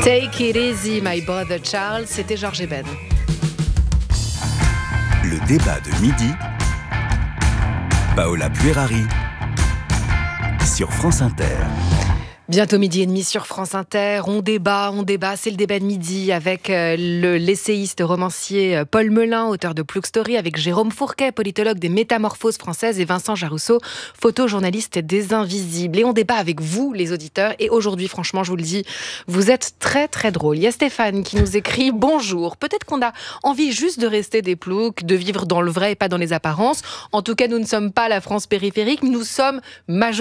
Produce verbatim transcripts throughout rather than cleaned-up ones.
Take it easy, my brother Charles, c'était Georges Eben. Le débat de midi, Paola Puerari, sur France Inter. Bientôt midi et demi sur France Inter, on débat, on débat, c'est le débat de midi avec le, l'essayiste romancier Paul Melun, auteur de Plouc Story, avec Jérôme Fourquet, politologue des Métamorphoses françaises, et Vincent Jarousseau, photojournaliste des Invisibles. Et on débat avec vous, les auditeurs, et aujourd'hui, franchement, je vous le dis, vous êtes très très drôles. Il y a Stéphane qui nous écrit « Bonjour, peut-être qu'on a envie juste de rester des ploucs, de vivre dans le vrai et pas dans les apparences. En tout cas, nous ne sommes pas la France périphérique, mais nous sommes majoritaires. »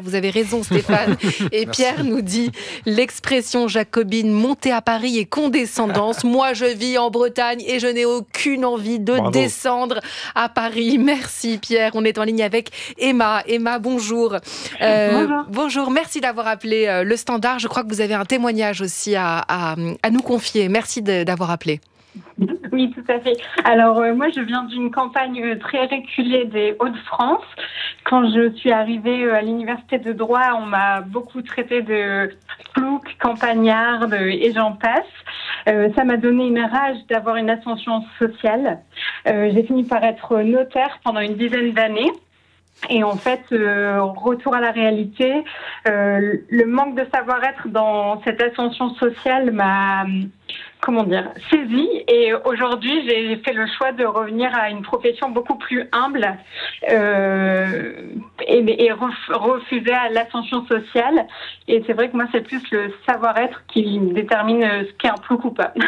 Vous avez raison, Stéphane. Et Merci. Pierre nous dit l'expression jacobine montée à Paris et condescendance. Moi, je vis en Bretagne et je n'ai aucune envie de Bravo. descendre à Paris. Merci Pierre. On est en ligne avec Emma. Emma, bonjour. Euh, bonjour. Bonjour. Merci d'avoir appelé euh, le Standard. Je crois que vous avez un témoignage aussi à, à, à nous confier. Merci de, d'avoir appelé. Oui, tout à fait. Alors, euh, moi, je viens d'une campagne euh, très reculée des Hauts-de-France. Quand je suis arrivée euh, à l'université de droit, on m'a beaucoup traité de plouc, campagnarde et j'en passe. Euh, ça m'a donné une rage d'avoir une ascension sociale. Euh, j'ai fini par être notaire pendant une dizaine d'années. Et en fait, euh, retour à la réalité, euh, le manque de savoir-être dans cette ascension sociale m'a, comment dire, saisi. Et aujourd'hui, j'ai fait le choix de revenir à une profession beaucoup plus humble euh, et, et ref, refuser à l'ascension sociale. Et c'est vrai que moi, c'est plus le savoir-être qui détermine ce qu'est un plouc ou pas.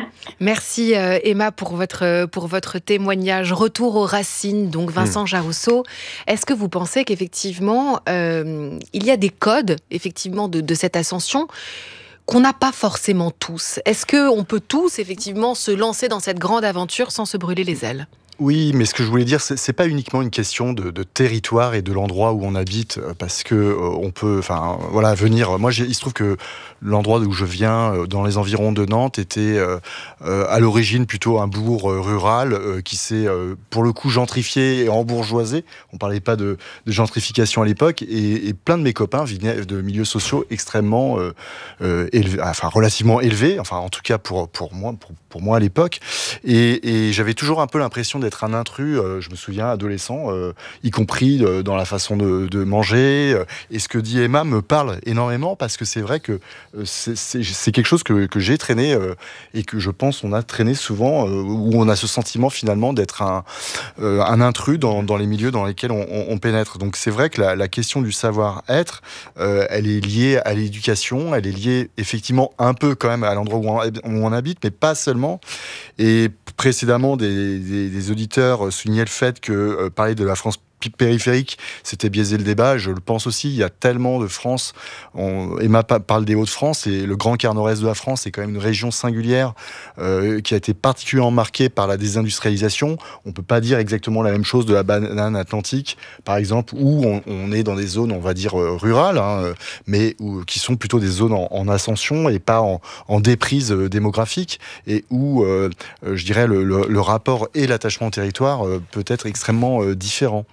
Merci euh, Emma pour votre, pour votre témoignage. Retour aux racines, donc Vincent mmh. Jarousseau. Est-ce que vous pensez qu'effectivement, euh, il y a des codes effectivement, de, de cette ascension qu'on n'a pas forcément tous? Est-ce qu'on peut tous effectivement se lancer dans cette grande aventure sans se brûler les ailes? Oui, mais ce que je voulais dire, c'est, c'est pas uniquement une question de, de territoire et de l'endroit où on habite, parce que euh, on peut, enfin, voilà, venir. Moi, j'ai, il se trouve que l'endroit d'où je viens, euh, dans les environs de Nantes, était euh, euh, à l'origine plutôt un bourg euh, rural euh, qui s'est, euh, pour le coup, gentrifié et embourgeoisé. On parlait pas de, de gentrification à l'époque, et, et plein de mes copains venaient de milieux sociaux extrêmement euh, euh, élevés, enfin relativement élevés, enfin en tout cas pour pour moi, pour, pour moi à l'époque, et, et j'avais toujours un peu l'impression d'être un intrus, euh, je me souviens, adolescent, euh, y compris euh, dans la façon de, de manger. Euh, et ce que dit Emma me parle énormément, parce que c'est vrai que euh, c'est, c'est, c'est quelque chose que, que j'ai traîné euh, et que je pense on a traîné souvent, euh, où on a ce sentiment finalement d'être un, euh, un intrus dans, dans les milieux dans lesquels on, on, on pénètre. Donc c'est vrai que la, la question du savoir-être, euh, elle est liée à l'éducation, elle est liée effectivement un peu quand même à l'endroit où on, où on habite, mais pas seulement. Et précédemment, des, des, des auditeurs soulignaient le fait que euh, parler de la France périphérique, c'était biaiser le débat. Je le pense aussi, il y a tellement de France. On, Emma parle des Hauts-de-France, et le grand quart nord-est de la France est quand même une région singulière euh, qui a été particulièrement marquée par la désindustrialisation. On ne peut pas dire exactement la même chose de la banane atlantique, par exemple, où on, on est dans des zones, on va dire, euh, rurales, hein, mais où, qui sont plutôt des zones en, en ascension et pas en, en déprise euh, démographique, et où, euh, euh, je dirais, le, le, le rapport et l'attachement au territoire euh, peut être extrêmement euh, différent.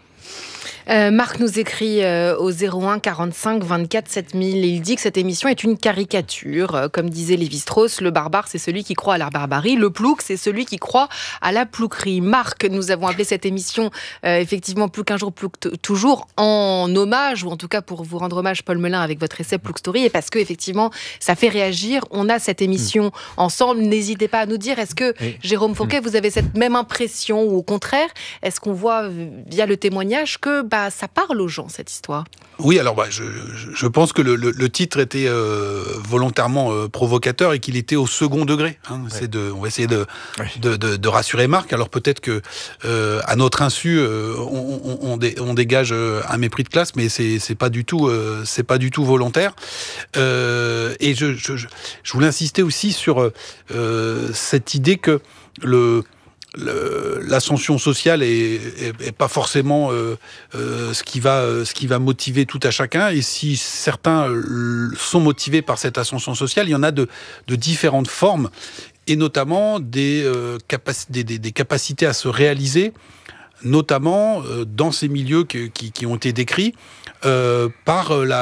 Euh, Marc nous écrit euh, au zéro un quarante-cinq vingt-quatre sept mille, et il dit que cette émission est une caricature. Euh, comme disait Lévi-Strauss, le barbare c'est celui qui croit à la barbarie, le plouc c'est celui qui croit à la plouquerie. Marc, nous avons appelé cette émission euh, effectivement Plouc un jour, Plouc t- toujours, en hommage, ou en tout cas pour vous rendre hommage, Paul Melun, avec votre essai Plouc Story, et parce que effectivement ça fait réagir. On a cette émission mmh. ensemble. N'hésitez pas à nous dire, est-ce que et... Jérôme Fourquet, mmh. vous avez cette même impression, ou au contraire, est-ce qu'on voit via le témoignage que bah, ça parle aux gens, cette histoire? Oui, alors bah, je, je pense que le, le, le titre était euh, volontairement euh, provocateur, et qu'il était au second degré. Hein. Ouais. C'est de, on va essayer de, ouais. de, de, de rassurer Marc. Alors peut-être que euh, à notre insu, euh, on, on, on, dé, on dégage un mépris de classe, mais c'est, c'est pas du tout, euh, c'est pas du tout volontaire. Euh, et je, je, je voulais insister aussi sur euh, cette idée que le Le, l'ascension sociale est, est, est pas forcément euh, euh, ce qui va euh, ce qui va motiver tout à chacun, et si certains euh, sont motivés par cette ascension sociale, il y en a de, de différentes formes, et notamment des, euh, capac- des, des, des capacités à se réaliser, notamment euh, dans ces milieux que, qui, qui ont été décrits euh, par la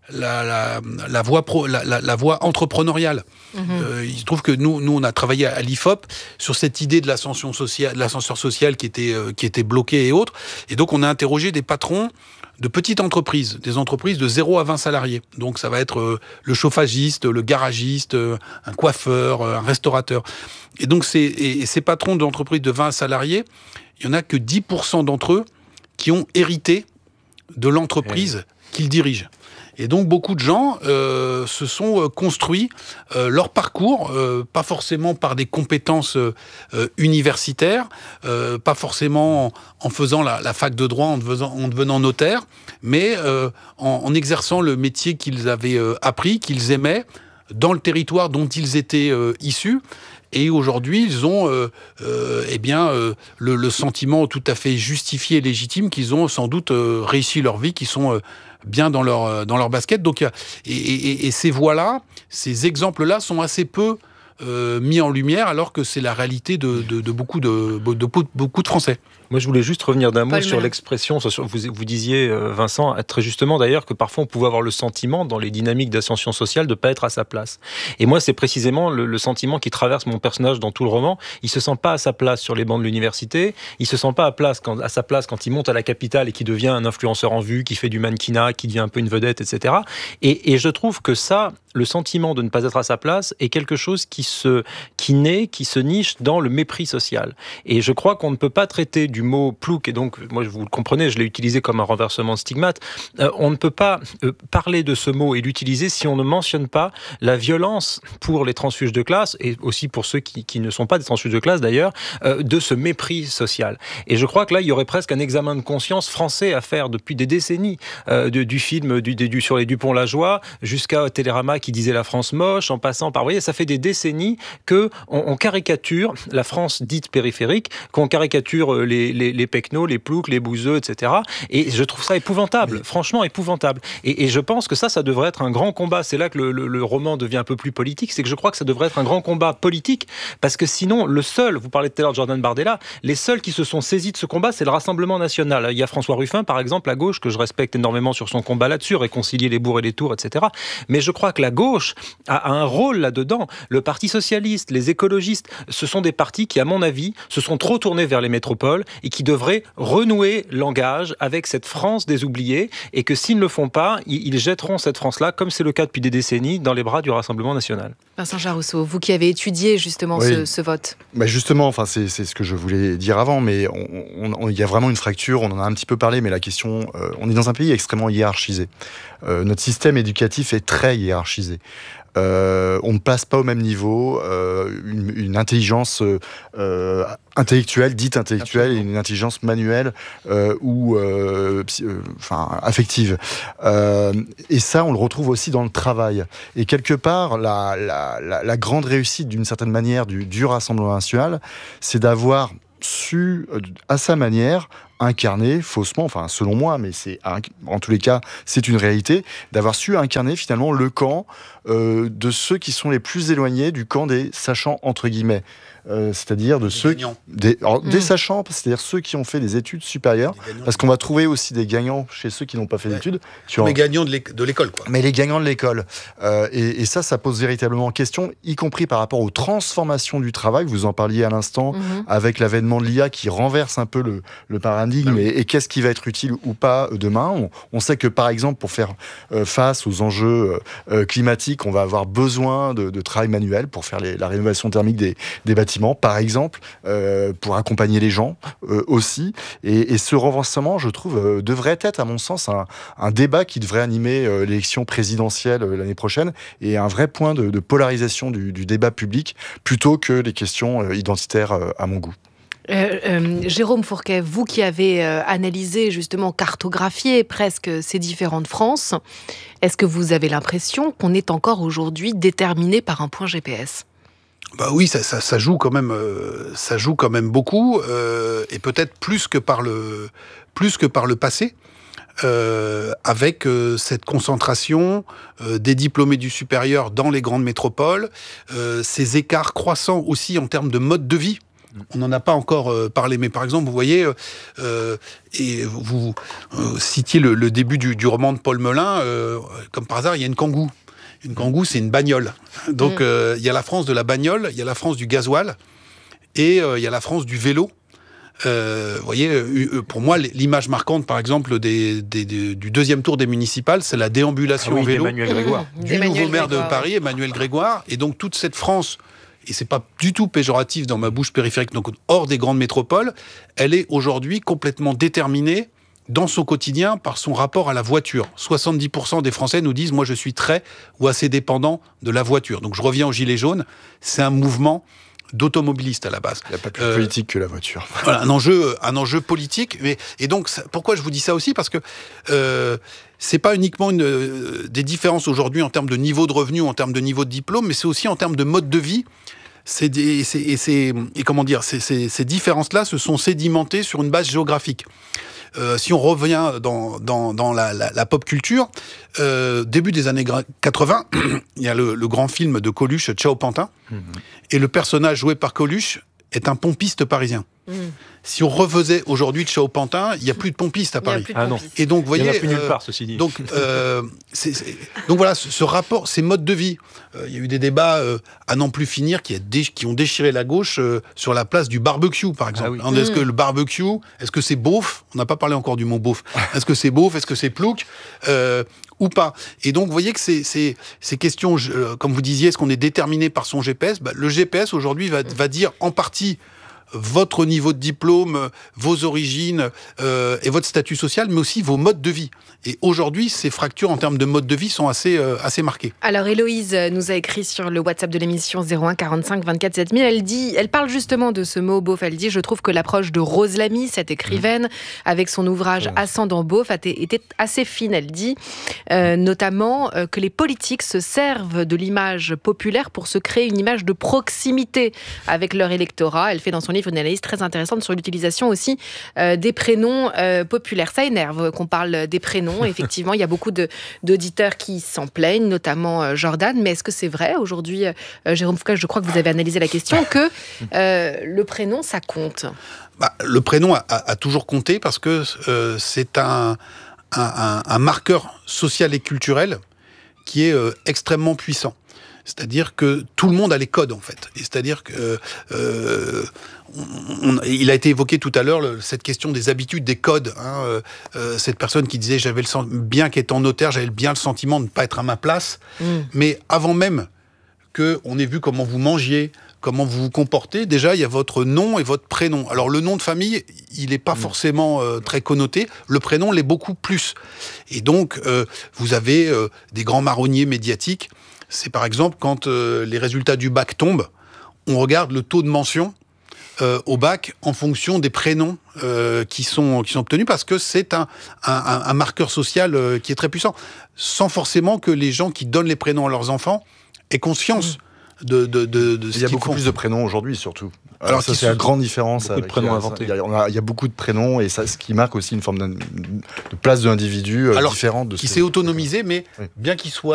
la, la, la, voie, pro, la, la, la voie entrepreneuriale. Mmh. Euh, il se trouve que nous, nous, on a travaillé à l'I F O P sur cette idée de l'ascension sociale, de l'ascenseur social qui était, euh, qui était bloqué et autres. Et donc, on a interrogé des patrons de petites entreprises, des entreprises de zéro à vingt salariés. Donc, ça va être euh, le chauffagiste, le garagiste, euh, un coiffeur, euh, un restaurateur. Et donc, c'est, et, et ces patrons d'entreprises de vingt salariés, il n'y en a que dix pour cent d'entre eux qui ont hérité de l'entreprise hey. qu'ils dirigent. Et donc, beaucoup de gens euh, se sont construits euh, leur parcours, euh, pas forcément par des compétences euh, universitaires, euh, pas forcément en, en faisant la, la fac de droit, en devenant, en devenant notaire, mais euh, en, en exerçant le métier qu'ils avaient euh, appris, qu'ils aimaient, dans le territoire dont ils étaient euh, issus. Et aujourd'hui, ils ont euh, euh, eh bien, euh, le, le sentiment tout à fait justifié et légitime qu'ils ont sans doute euh, réussi leur vie, qu'ils sont... Euh, bien dans leur, dans leur basket. Donc, et, et, et ces voies-là, ces exemples-là sont assez peu euh, mis en lumière, alors que c'est la réalité de, de, de, beaucoup, de, de, de beaucoup de Français. Moi, je voulais juste revenir d'un mot Paul sur Melun. l'expression. Vous, vous disiez, Vincent, très justement d'ailleurs, que parfois on pouvait avoir le sentiment, dans les dynamiques d'ascension sociale, de ne pas être à sa place. Et moi, c'est précisément le, le sentiment qui traverse mon personnage dans tout le roman. Il ne se sent pas à sa place sur les bancs de l'université. Il ne se sent pas à, place quand, à sa place quand il monte à la capitale et qui devient un influenceur en vue, qui fait du mannequinat, qui devient un peu une vedette, et cetera. Et, et je trouve que ça, le sentiment de ne pas être à sa place, est quelque chose qui, se, qui naît, qui se niche dans le mépris social. Et je crois qu'on ne peut pas traiter du mot plouc, et donc, moi, vous le comprenez, je l'ai utilisé comme un renversement de stigmate. Euh, on ne peut pas euh, parler de ce mot et l'utiliser si on ne mentionne pas la violence pour les transfuges de classe, et aussi pour ceux qui, qui ne sont pas des transfuges de classe d'ailleurs, euh, de ce mépris social. Et je crois que là, il y aurait presque un examen de conscience français à faire depuis des décennies, euh, de, du film du, du, sur les Dupont-Lajoie, jusqu'à Télérama qui disait la France moche, en passant par... Vous voyez, ça fait des décennies qu'on on caricature la France dite périphérique, qu'on caricature les, les, les pecnos, les ploucs, les bouseux, et cetera. Et je trouve ça épouvantable, oui. franchement épouvantable. Et, et je pense que ça, ça devrait être un grand combat. C'est là que le, le, le roman devient un peu plus politique, c'est que je crois que ça devrait être un grand combat politique, parce que sinon, le seul, vous parlez tout à l'heure de Jordan Bardella, les seuls qui se sont saisis de ce combat, c'est le Rassemblement National. Il y a François Ruffin, par exemple, à gauche, que je respecte énormément sur son combat là-dessus, réconcilier les bourgs et les tours, et cetera. Mais je crois que la gauche a un rôle là-dedans. Le Parti socialiste, les écologistes, ce sont des partis qui, à mon avis, se sont trop tournés vers les métropoles et qui devraient renouer l'engage avec cette France des oubliés, et que s'ils ne le font pas, ils jetteront cette France-là, comme c'est le cas depuis des décennies, dans les bras du Rassemblement National. Vincent Jarousseau, vous qui avez étudié justement oui. ce, ce vote. Bah justement, enfin, c'est, c'est ce que je voulais dire avant, mais il y a vraiment une fracture, on en a un petit peu parlé, mais la question, euh, on est dans un pays extrêmement hiérarchisé. Euh, notre système éducatif est très hiérarchisé. Euh, on ne place pas au même niveau euh, une, une intelligence euh, intellectuelle, dite intellectuelle, Absolument. Et une intelligence manuelle euh, ou euh, euh, enfin, affective. Euh, et ça, on le retrouve aussi dans le travail. Et quelque part, la, la, la, la grande réussite, d'une certaine manière, du, du Rassemblement national, c'est d'avoir su, à sa manière, incarner faussement, enfin selon moi, mais c'est en tous les cas c'est une réalité, d'avoir su incarner finalement le camp euh, de ceux qui sont les plus éloignés du camp des sachants entre guillemets, euh, c'est-à-dire de des ceux gagnants. des, alors, mmh. des sachants, c'est-à-dire ceux qui ont fait des études supérieures, parce qu'on va trouver aussi des gagnants chez ceux qui n'ont pas fait ouais. d'études. Sur... Les gagnants de l'école, quoi. Mais les gagnants de l'école, euh, et, et ça, ça pose véritablement question, y compris par rapport aux transformations du travail. Vous en parliez à l'instant, mmh. avec l'avènement de l'I A qui renverse un peu le, le paradigme. Et, et qu'est-ce qui va être utile ou pas demain. On, on sait que, par exemple, pour faire euh, face aux enjeux euh, climatiques, on va avoir besoin de, de travail manuel pour faire les, la rénovation thermique des, des bâtiments, par exemple, euh, pour accompagner les gens euh, aussi. Et, et ce renversement, je trouve, euh, devrait être, à mon sens, un, un débat qui devrait animer euh, l'élection présidentielle euh, l'année prochaine, et un vrai point de, de polarisation du, du débat public, plutôt que les questions euh, identitaires euh, à mon goût. Euh, euh, Jérôme Fourquet, vous qui avez euh, analysé, justement, cartographié presque ces différentes France, est-ce que vous avez l'impression qu'on est encore aujourd'hui déterminé par un point G P S ? Bah oui, ça, ça, ça joue quand même, euh, ça joue quand même beaucoup, euh, et peut-être plus que par le, plus que par le passé. Euh, avec euh, cette concentration euh, des diplômés du supérieur dans les grandes métropoles, euh, ces écarts croissants aussi en termes de mode de vie. On n'en a pas encore euh, parlé, mais par exemple, vous voyez, euh, et vous euh, citiez le, le début du, du roman de Paul Melun, euh, comme par hasard, il y a une Kangoo. Une Kangoo, c'est une bagnole. Donc, il mmh. euh, y a la France de la bagnole, il y a la France du gasoil, et il euh, y a la France du vélo. Euh, vous voyez, euh, pour moi, l'image marquante, par exemple, des, des, des, du deuxième tour des municipales, c'est la déambulation ah oui, en vélo Emmanuel Grégoire. du nouveau maire de Paris, Emmanuel Grégoire, et donc toute cette France. Et c'est pas du tout péjoratif dans ma bouche périphérique, donc hors des grandes métropoles, elle est aujourd'hui complètement déterminée dans son quotidien par son rapport à la voiture. soixante-dix pour cent des Français nous disent « moi je suis très ou assez dépendant de la voiture ». Donc je reviens aux Gilets jaunes, c'est un mouvement d'automobilistes à la base. Il n'y a pas plus euh, politique que la voiture. Voilà, un enjeu, un enjeu politique. Mais, et donc, ça, pourquoi je vous dis ça aussi ? Parce que euh, c'est pas uniquement une, euh, des différences aujourd'hui en termes de niveau de revenu, en termes de niveau de diplôme, mais c'est aussi en termes de mode de vie. C'est des, c'est, et, c'est, et comment dire, c'est, c'est, ces différences-là se sont sédimentées sur une base géographique. Euh, si on revient dans, dans, dans la, la, la pop culture, euh, début des années quatre-vingts, il y a le, le grand film de Coluche, Ciao Pantin, mmh. et le personnage joué par Coluche est un pompiste parisien. Mmh. Si on refaisait aujourd'hui Ciao Pantin, il n'y a plus de pompistes à Paris. Ah non. Et donc, vous voyez, il n'y en a plus nulle euh, part, ceci dit. Donc, euh, c'est, c'est, donc voilà, ce, ce rapport, ces modes de vie. Euh, il y a eu des débats euh, à n'en plus finir qui, a dé, qui ont déchiré la gauche euh, sur la place du barbecue, par exemple. Ah oui. hein, est-ce mmh. que le barbecue, est-ce que c'est beauf ? On n'a pas parlé encore du mot beauf. Est-ce que c'est beauf ? Est-ce que c'est plouc ? euh, Ou pas. Et donc, vous voyez que c'est, c'est, ces questions, euh, comme vous disiez, est-ce qu'on est déterminé par son G P S ? bah, Le G P S, aujourd'hui, va, va dire en partie votre niveau de diplôme, vos origines euh, et votre statut social, mais aussi vos modes de vie. Et aujourd'hui, ces fractures en termes de mode de vie sont assez, euh, assez marquées. Alors Héloïse nous a écrit sur le WhatsApp de l'émission zéro un quarante-cinq vingt-quatre sept mille. Elle dit, elle parle justement de ce mot beauf. Elle dit, je trouve que l'approche de Rose Lamy, cette écrivaine, avec son ouvrage ouais. Ascendant beauf, était assez fine. Elle dit euh, notamment euh, que les politiques se servent de l'image populaire pour se créer une image de proximité avec leur électorat. Elle fait dans son livre une analyse très intéressante sur l'utilisation aussi euh, des prénoms euh, populaires. Ça énerve qu'on parle des prénoms. Effectivement, il y a beaucoup de, d'auditeurs qui s'en plaignent, notamment euh, Jordan. Mais est-ce que c'est vrai aujourd'hui, euh, Jérôme Foucault, je crois que vous avez analysé la question, que euh, le prénom, ça compte ? bah, Le prénom a, a, a toujours compté parce que euh, c'est un, un, un, un marqueur social et culturel qui est euh, extrêmement puissant. C'est-à-dire que tout le monde a les codes, en fait. Et c'est-à-dire que euh, on, on, il a été évoqué tout à l'heure le, cette question des habitudes, des codes. Hein, euh, euh, cette personne qui disait j'avais le sen- bien qu'étant notaire, j'avais bien le sentiment de ne pas être à ma place. Mmh. Mais avant même que on ait vu comment vous mangiez, comment vous vous comportez, déjà il y a votre nom et votre prénom. Alors le nom de famille, il n'est pas mmh. forcément euh, très connoté. Le prénom l'est beaucoup plus. Et donc euh, vous avez euh, des grands marronniers médiatiques. C'est par exemple quand euh, les résultats du bac tombent, on regarde le taux de mention euh, au bac en fonction des prénoms euh, qui sont qui sont obtenus parce que c'est un un, un marqueur social euh, qui est très puissant, sans forcément que les gens qui donnent les prénoms à leurs enfants aient conscience. Mmh. De, de, de, de ce il y a beaucoup font. plus de prénoms aujourd'hui, surtout. Alors, ça, c'est la grande différence. Beaucoup avec, de prénoms il y a, inventés. Il y, a, on a, il y a beaucoup de prénoms, et ça, ce qui marque aussi une forme de place de l'individu euh, différente de qui ce s'est autonomisé, mais oui. bien qu'il soit